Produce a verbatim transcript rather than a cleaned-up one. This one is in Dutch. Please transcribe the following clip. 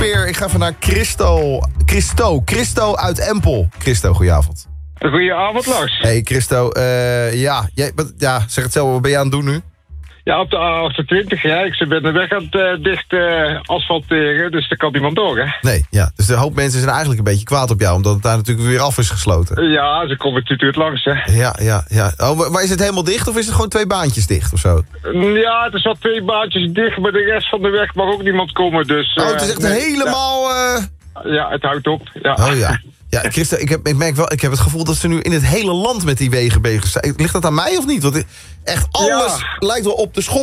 sfeer. Ik ga even naar Christo. Christo. Christo uit Empel. Christo, goedenavond. Goedenavond, Lars. Hey Christo, uh, ja, jij, wat, ja, zeg het zelf, wat ben je aan het doen nu? Ja, op de A achtentwintig, ja. Ik ben de weg aan het uh, dicht uh, asfalteren, dus daar kan niemand door, hè? Nee, ja. Dus de hoop mensen zijn eigenlijk een beetje kwaad op jou, omdat het daar natuurlijk weer af is gesloten. Ja, ze komen natuurlijk langs, hè. Ja, ja, ja. Oh, maar is het helemaal dicht of is het gewoon twee baantjes dicht of zo? Ja, het is wel twee baantjes dicht, maar de rest van de weg mag ook niemand komen, dus... Uh, oh, het is echt nee, helemaal... Uh... Ja, het houdt op, ja. Oh ja. Ja, Christo, ik, heb, ik merk wel, ik heb het gevoel dat ze nu in het hele land met die wegen bezig zijn. Ligt dat aan mij of niet? Want echt alles ja. lijkt wel op de schop